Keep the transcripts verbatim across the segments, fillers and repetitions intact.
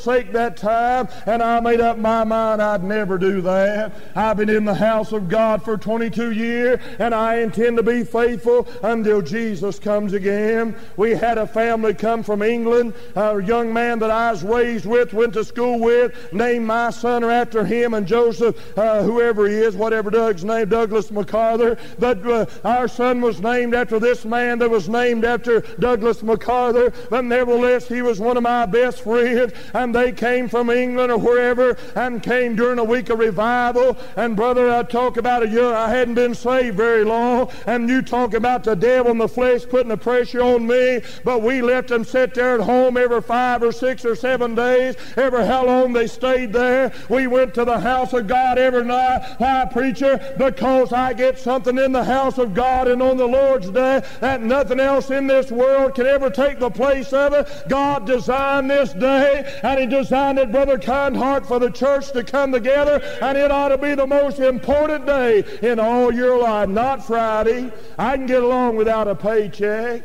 forsake that time, and I made up my mind I'd never do that. I've been in the house of God for twenty-two years, and I intend to be faithful until Jesus comes again. We had a family come from England, a young man that I was raised with, went to school with, named my son after him, and Joseph, uh, whoever he is, whatever Doug's name, Douglas MacArthur. But uh, our son was named after this man that was named after Douglas MacArthur. But nevertheless, he was one of my best friends, and they came from England or wherever and came during a week of revival. And brother, I talk about a year, I hadn't been saved very long, and you talk about the devil and the flesh putting the pressure on me, but we left them sit there at home every five or six or seven days, every how long they stayed there. We went to the house of God every night. Why, preacher? Because I get something in the house of God and on the Lord's day that nothing else in this world can ever take the place of it. God designed this day, and He designed it, Brother Kindheart, for the church to come together, and it ought to be the most important day in all your life. Not Friday. I can get along without a paycheck.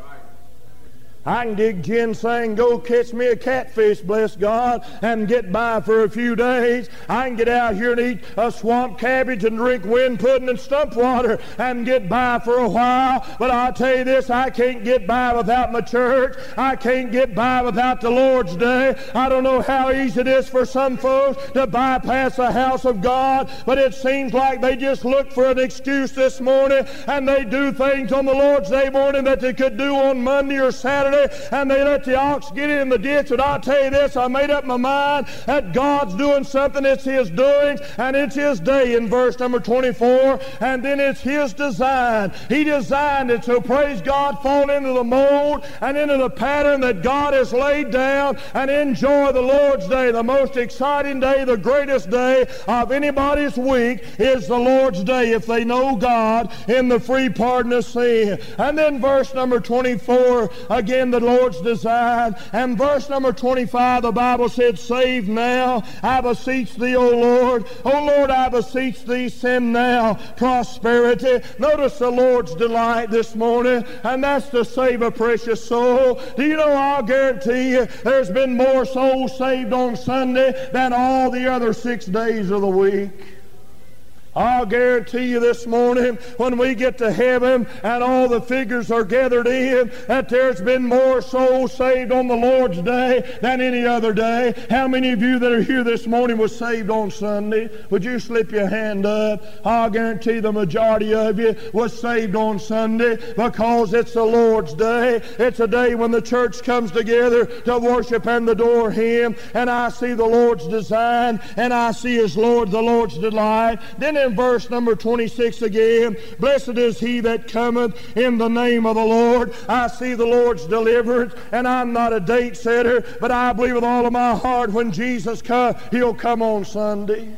I can dig ginseng, go catch me a catfish, bless God, and get by for a few days. I can get out here and eat a swamp cabbage and drink wind pudding and stump water and get by for a while. But I'll tell you this, I can't get by without my church. I can't get by without the Lord's day. I don't know how easy it is for some folks to bypass the house of God, but it seems like they just look for an excuse this morning, and they do things on the Lord's day morning that they could do on Monday or Saturday, and they let the ox get in the ditch. And I'll tell you this, I made up my mind that God's doing something. It's His doing, and it's His day in verse number twenty-four, and then it's His design. He designed it, so praise God, fall into the mold and into the pattern that God has laid down, and enjoy the Lord's day. The most exciting day, the greatest day of anybody's week is the Lord's day if they know God in the free pardon of sin. And then verse number twenty-four, again, the Lord's design. And verse number twenty-five, the Bible said, save now, I beseech thee, O Lord. O Lord, I beseech thee, send now prosperity. Notice the Lord's delight this morning, and that's to save a precious soul. Do you know, I'll guarantee you, there's been more souls saved on Sunday than all the other six days of the week. I'll guarantee you this morning, when we get to heaven and all the figures are gathered in, that there's been more souls saved on the Lord's day than any other day. How many of you that are here this morning was saved on Sunday? Would you slip your hand up? I'll guarantee the majority of you was saved on Sunday, because it's the Lord's day. It's a day when the church comes together to worship and adore Him. And I see the Lord's design, and I see His Lord, the Lord's delight. Then in verse number twenty-six again, blessed is he that cometh in the name of the Lord. I see the Lord's deliverance, and I'm not a date setter, but I believe with all of my heart when Jesus comes, He'll come on Sunday.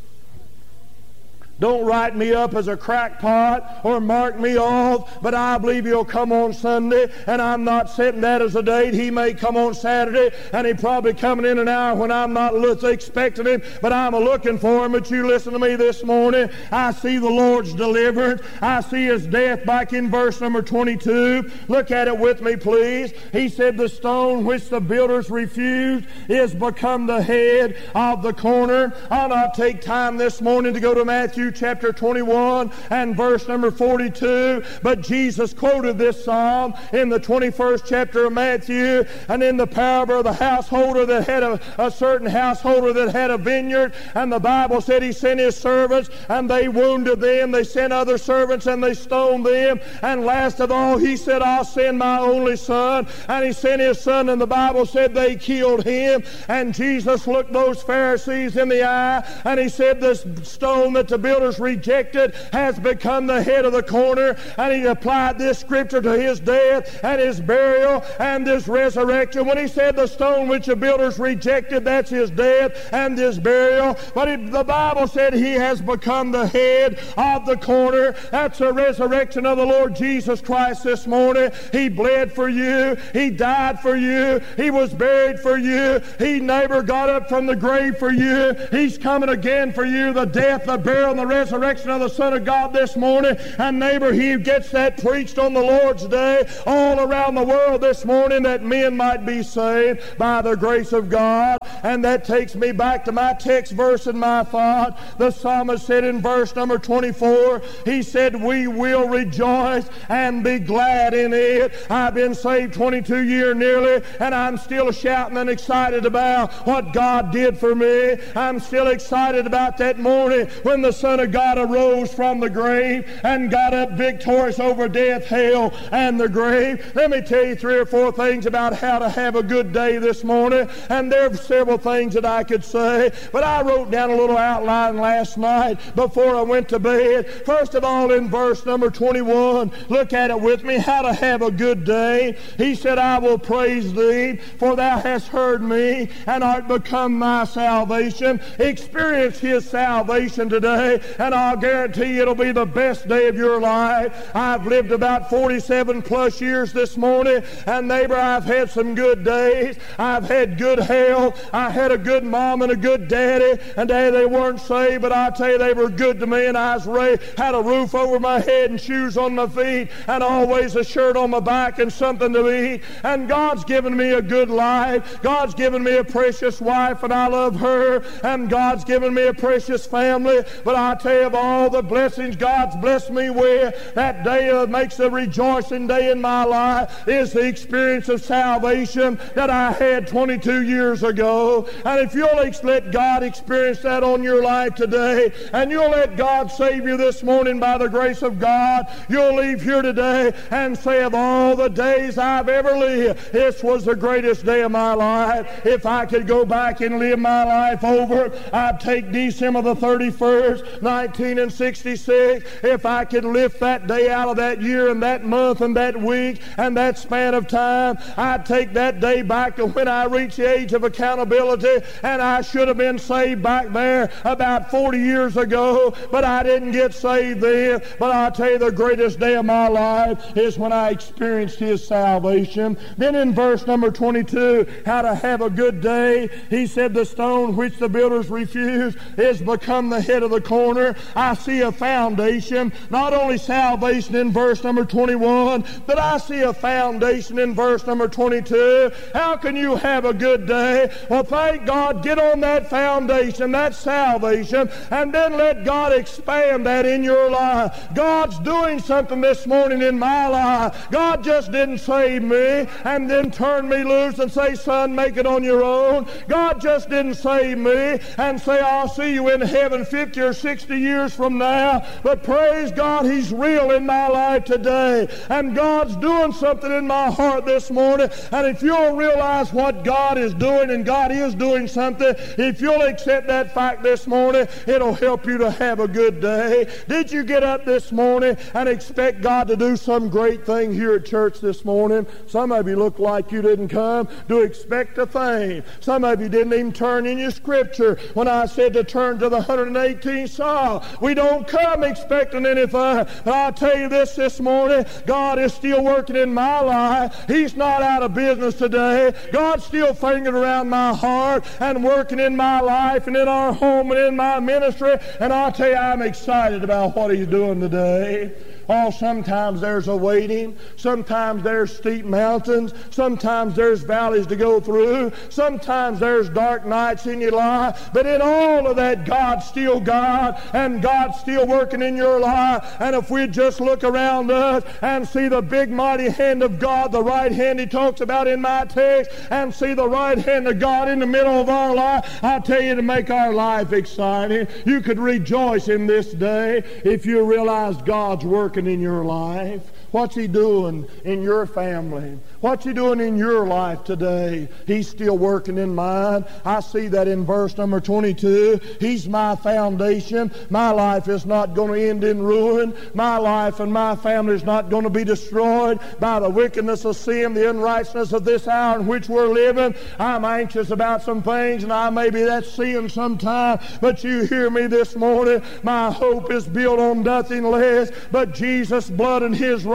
Don't write me up as a crackpot or mark me off, but I believe He'll come on Sunday, and I'm not setting that as a date. He may come on Saturday, and He's probably coming in an hour when I'm not expecting Him, but I'm looking for Him. But you listen to me this morning. I see the Lord's deliverance. I see His death back in verse number twenty-two. Look at it with me, please. He said, the stone which the builders refused is become the head of the corner. I'll not take time this morning to go to Matthew chapter twenty-one and verse number forty-two, but Jesus quoted this psalm in the twenty-first chapter of Matthew, and in the parable of the householder that had a, a certain householder that had a vineyard, and the Bible said he sent his servants, and they wounded them. They sent other servants, and they stoned them, and last of all he said, I'll send my only son. And he sent his son, and the Bible said they killed him. And Jesus looked those Pharisees in the eye, and He said, this stone that the builders rejected has become the head of the corner. And He applied this scripture to His death and His burial and His resurrection. When He said the stone which the builders rejected, that's His death and His burial. But it, the Bible said He has become the head of the corner. That's the resurrection of the Lord Jesus Christ this morning. He bled for you. He died for you. He was buried for you. He never got up from the grave for you. He's coming again for you. The death, the burial, and the resurrection of the Son of God this morning. And neighbor, He gets that preached on the Lord's day all around the world this morning, that men might be saved by the grace of God. And that takes me back to my text verse and my thought. The psalmist said in verse number twenty-four, he said, we will rejoice and be glad in it. I've been saved twenty-two years nearly, and I'm still shouting and excited about what God did for me. I'm still excited about that morning when the Son of God arose from the grave and got up victorious over death, hell, and the grave. Let me tell you three or four things about how to have a good day this morning, and there are several things that I could say, but I wrote down a little outline last night before I went to bed. First of all, in verse number twenty-one, look at it with me, how to have a good day. He said, I will praise thee, for thou hast heard me, and art become my salvation. Experience his salvation today, and I'll guarantee you it'll be the best day of your life. I've lived about forty-seven plus years this morning, and neighbor, I've had some good days. I've had good health. I had a good mom and a good daddy, and they, they weren't saved, but I tell you, they were good to me, and I was raised, had a roof over my head and shoes on my feet, and always a shirt on my back and something to eat. And God's given me a good life. God's given me a precious wife, and I love her. And God's given me a precious family. But I tell you, of all the blessings God's blessed me with, that day that makes a rejoicing day in my life is the experience of salvation that I had twenty-two years ago. And if you'll let God experience that on your life today, and you'll let God save you this morning by the grace of God, you'll leave here today and say, of all the days I've ever lived, this was the greatest day of my life. If I could go back and live my life over, I'd take December the thirty-first, nineteen sixty-six. If I could lift that day out of that year and that month and that week and that span of time, I'd take that day back to when I reached the age of accountability, and I should have been saved back there about forty years ago, but I didn't get saved then. But I'll tell you, the greatest day of my life is when I experienced his salvation. Then in verse number twenty-two, how to have a good day, he said, the stone which the builders refused is become the head of the corner. I see a foundation, not only salvation in verse number twenty-one, but I see a foundation in verse number twenty-two. How can you have a good day? Well, thank God, get on that foundation, that salvation, and then let God expand that in your life. God's doing something this morning in my life. God just didn't save me and then turn me loose and say, son, make it on your own. God just didn't save me and say, I'll see you in heaven fifty or sixty years from now. But praise God, he's real in my life today. And God's doing something in my heart this morning. And if you'll realize what God is doing, and God is doing something, if you'll accept that fact this morning, it'll help you to have a good day. Did you get up this morning and expect God to do some great thing here at church this morning? Some of you look like you didn't come to expect a thing. Some of you didn't even turn in your scripture when I said to turn to the one hundred eighteenth Psalm. We don't come expecting anything. But I'll tell you this this morning, God is still working in my life. He's not out of business today. God's still fingering around my heart and working in my life and in our home and in my ministry. And I'll tell you, I'm excited about what he's doing today. Oh, sometimes there's a waiting. Sometimes there's steep mountains. Sometimes there's valleys to go through. Sometimes there's dark nights in your life. But in all of that, God's still God, and God's still working in your life. And if we just look around us and see the big mighty hand of God, the right hand he talks about in my text, and see the right hand of God in the middle of our life, I'll tell you, to make our life exciting, you could rejoice in this day if you realize God's working in your life. What's he doing in your family? What's he doing in your life today? He's still working in mine. I see that in verse number twenty-two. He's my foundation. My life is not going to end in ruin. My life and my family is not going to be destroyed by the wickedness of sin, the unrighteousness of this hour in which we're living. I'm anxious about some things, and I may be that sin sometime, but you hear me this morning. My hope is built on nothing less but Jesus' blood and his righteousness.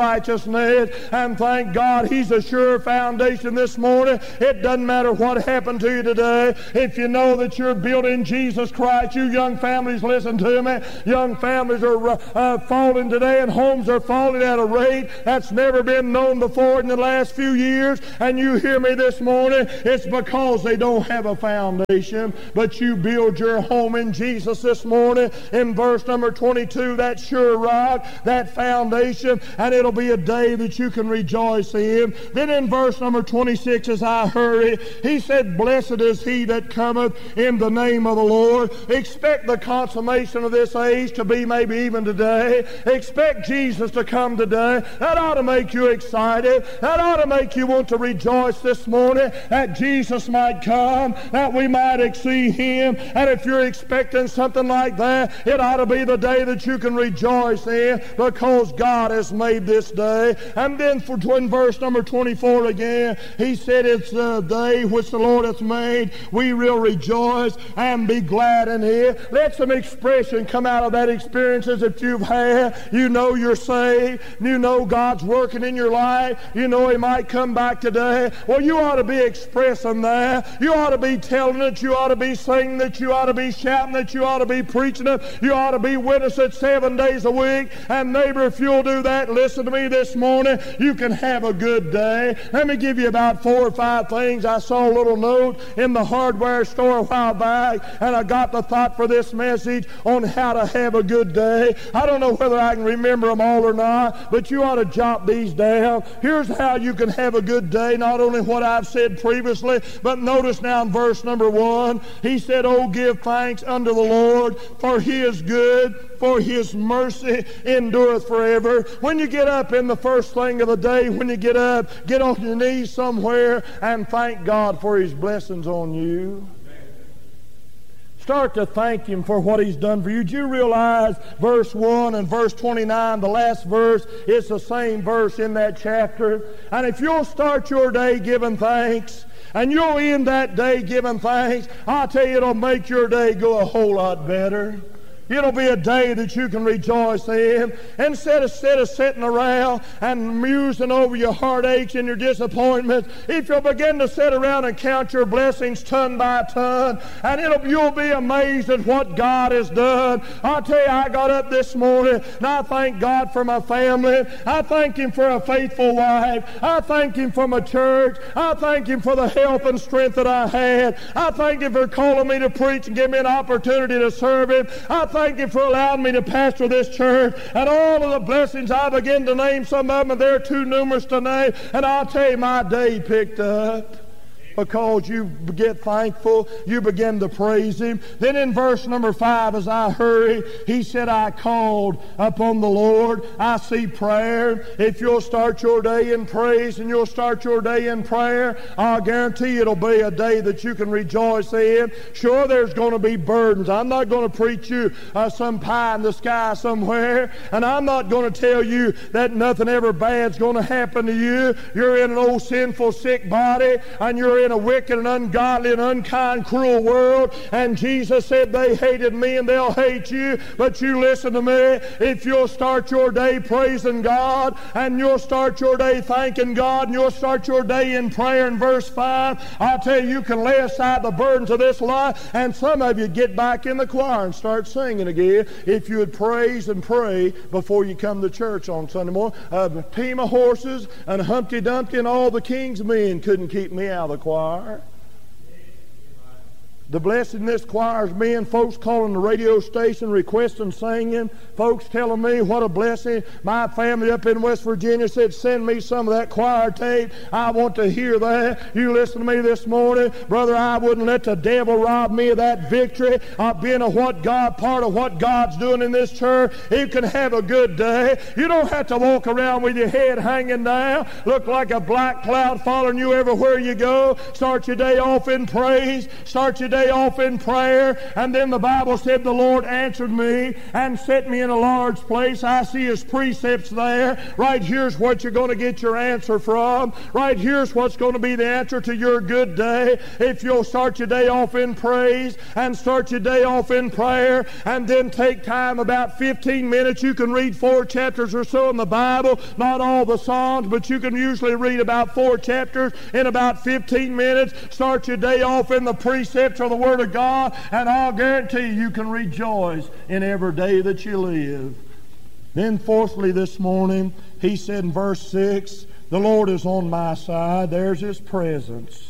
righteousness. And thank God He's a sure foundation this morning. It doesn't matter what happened to you today. If you know that you're built in Jesus Christ, you young families, listen to me. Young families are uh, falling today, and homes are falling at a rate that's never been known before in the last few years. And you hear me this morning, it's because they don't have a foundation. But you build your home in Jesus this morning. In verse number twenty-two, that sure rock, that foundation, and it'll be a day that you can rejoice in. Then in verse number twenty-six, as I hurry, he said, blessed is he that cometh in the name of the Lord. Expect the consummation of this age to be maybe even today. Expect Jesus to come today. That ought to make you excited. That ought to make you want to rejoice this morning that Jesus might come, that we might see Him. And if you're expecting something like that, it ought to be the day that you can rejoice in, because God has made this day. And then for in verse number twenty-four again, he said, it's the day which the Lord hath made. We will rejoice and be glad in it. Let some expression come out of that experiences that you've had. You know you're saved. You know God's working in your life. You know He might come back today. Well, you ought to be expressing that. You ought to be telling it. You ought to be singing it. You ought to be shouting it. You ought to be preaching it. You ought to be witnessing it seven days a week. And neighbor, if you'll do that, listen to me this morning, you can have a good day. Let me give you about four or five things. I saw a little note in the hardware store a while back, and I got the thought for this message on how to have a good day. I don't know whether I can remember them all or not, but you ought to jot these down. Here's how you can have a good day, not only what I've said previously, but notice now in verse number one, he said, oh, give thanks unto the Lord, for He is good, for His mercy endureth forever. When you get up in the first thing of the day, when you get up, get on your knees somewhere and thank God for His blessings on you. Start to thank Him for what He's done for you. Do you realize verse one and verse twenty-nine, the last verse, is the same verse in that chapter? And if you'll start your day giving thanks, and you'll end that day giving thanks, I'll tell you, it'll make your day go a whole lot better. It'll be a day that you can rejoice in. Instead of, instead of sitting around and musing over your heartaches and your disappointments, if you'll begin to sit around and count your blessings ton by ton, and it'll, you'll be amazed at what God has done. I'll tell you, I got up this morning, and I thank God for my family. I thank Him for a faithful wife. I thank Him for my church. I thank Him for the health and strength that I had. I thank Him for calling me to preach and give me an opportunity to serve Him. I thank you for allowing me to pastor this church, and all of the blessings. I begin to name some of them, and they're too numerous to name, and I'll tell you, my day picked up because you get thankful, you begin to praise Him. Then in verse number five, as I hurry, he said, I called upon the Lord. I see prayer. If you'll start your day in praise and you'll start your day in prayer, I'll guarantee it'll be a day that you can rejoice in. Sure, there's going to be burdens. I'm not going to preach you uh, some pie in the sky somewhere, and I'm not going to tell you that nothing ever bad's going to happen to you. You're in an old sinful, sick body, and you're in a wicked and ungodly and unkind, cruel world, and Jesus said, they hated me and they'll hate you. But you listen to me, if you'll start your day praising God, and you'll start your day thanking God, and you'll start your day in prayer in verse five, I'll tell you, you can lay aside the burdens of this life, and some of you get back in the choir and start singing again if you would praise and pray before you come to church on Sunday morning. A team of horses and Humpty Dumpty and all the king's men couldn't keep me out of the choir. The blessing in this choir is me and folks calling the radio station requesting singing, folks telling me what a blessing. My family up in West Virginia said, send me some of that choir tape. I want to hear that. You listen to me this morning, brother, I wouldn't let the devil rob me of that victory of being a what God, part of what God's doing in this church. You can have a good day. You don't have to walk around with your head hanging down, look like a black cloud following you everywhere you go. Start your day off in praise. Start your day day off in prayer. And then the Bible said the Lord answered me and set me in a large place. I see His precepts there. Right here's what you're going to get your answer from. Right here's what's going to be the answer to your good day. If you'll start your day off in praise and start your day off in prayer, and then take time, about fifteen minutes. You can read four chapters or so in the Bible. Not all the Psalms, but you can usually read about four chapters in about fifteen minutes. Start your day off in the precepts of the Word of God, and I'll guarantee you, you can rejoice in every day that you live. Then fourthly this morning, he said in verse six, the Lord is on my side. There's His presence.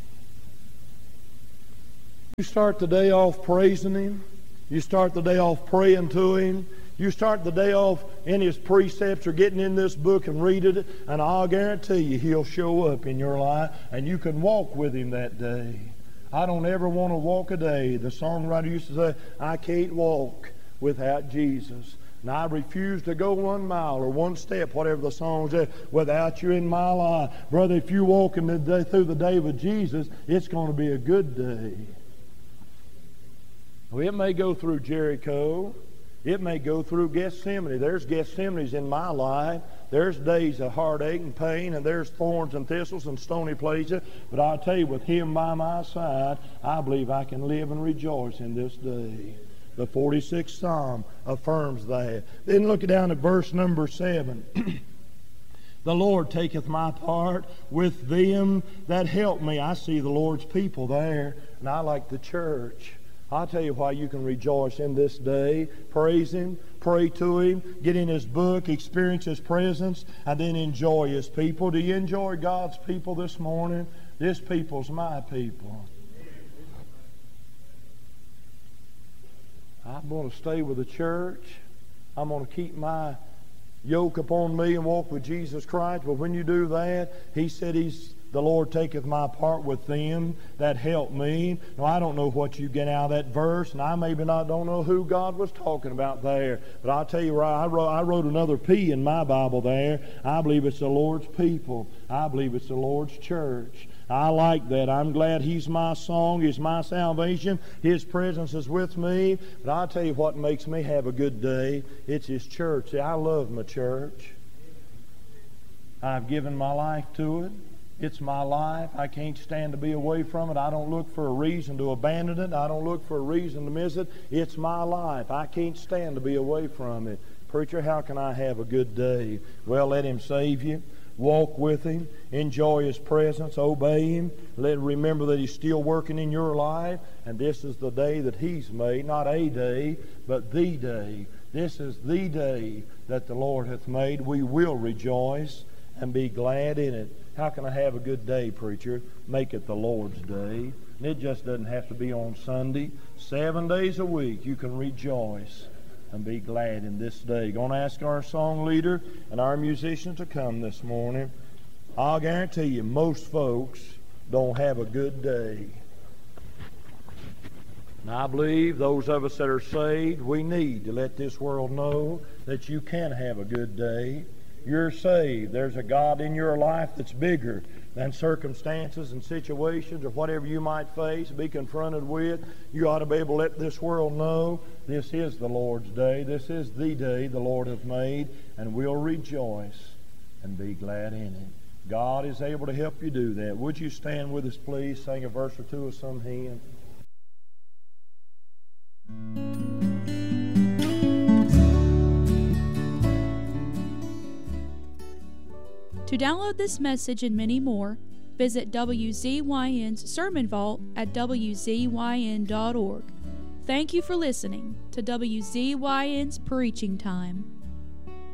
You start the day off praising Him. You start the day off praying to Him. You start the day off in His precepts or getting in this book and reading it, and I'll guarantee you He'll show up in your life, and you can walk with Him that day. I don't ever want to walk a day. The songwriter used to say, I can't walk without Jesus. And I refuse to go one mile or one step, whatever the song says, without you in my life. Brother, if you walk in the day, through the day with Jesus, it's going to be a good day. Well, it may go through Jericho. It may go through Gethsemane. There's Gethsemanes in my life. There's days of heartache and pain, and there's thorns and thistles and stony places. But I'll tell you, with Him by my side, I believe I can live and rejoice in this day. The forty-sixth Psalm affirms that. Then look down at verse number seven. The Lord taketh my part with them that help me. I see the Lord's people there, and I like the church. I'll tell you why you can rejoice in this day. Praise Him, pray to Him, get in His book, experience His presence, and then enjoy His people. Do you enjoy God's people this morning? This people's my people. I'm going to stay with the church. I'm going to keep my yoke upon me and walk with Jesus Christ. But when you do that, He said He's the Lord taketh my part with them that help me. Now, I don't know what you get out of that verse, and I maybe not don't know who God was talking about there. But I'll tell you, right, I wrote, I wrote another P in my Bible there. I believe it's the Lord's people. I believe it's the Lord's church. I like that. I'm glad He's my song. He's my salvation. His presence is with me. But I'll tell you what makes me have a good day. It's His church. See, I love my church. I've given my life to it. It's my life. I can't stand to be away from it. I don't look for a reason to abandon it. I don't look for a reason to miss it. It's my life. I can't stand to be away from it. Preacher, how can I have a good day? Well, let Him save you. Walk with Him. Enjoy His presence. Obey Him. Let remember that He's still working in your life. And this is the day that He's made. Not a day, but the day. This is the day that the Lord hath made. We will rejoice and be glad in it. How can I have a good day, preacher? Make it the Lord's day. And it just doesn't have to be on Sunday. Seven days a week you can rejoice and be glad in this day. Going to ask our song leader and our musicians to come this morning. I'll guarantee you, most folks don't have a good day. And I believe those of us that are saved, we need to let this world know that you can have a good day. You're saved. There's a God in your life that's bigger than circumstances and situations or whatever you might face, be confronted with. You ought to be able to let this world know this is the Lord's day. This is the day the Lord hath made, and we'll rejoice and be glad in it. God is able to help you do that. Would you stand with us, please? Sing a verse or two of some hymn. To download this message and many more, visit W Z Y N's Sermon Vault at W Z Y N dot org. Thank you for listening to W Z Y N's Preaching Time.